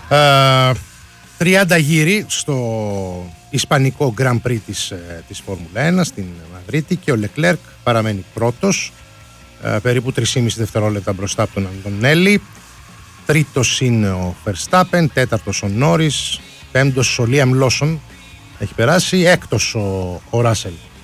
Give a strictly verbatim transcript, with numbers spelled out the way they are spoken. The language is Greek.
Ε, τριάντα γύρι στο ισπανικό Grand Prix της, της Φόρμουλα ένα στην Μαδρίτη και ο Λεκλέρκ παραμένει πρώτος, ε, περίπου τρία κόμμα πέντε δευτερόλεπτα μπροστά από τον Αντωνέλη. Τρίτος είναι ο Verstappen, τέταρτος ο Νόρις, πέμπτος ο Λίαμ Λόσον έχει περάσει, έκτος ο, ο Ράσελ.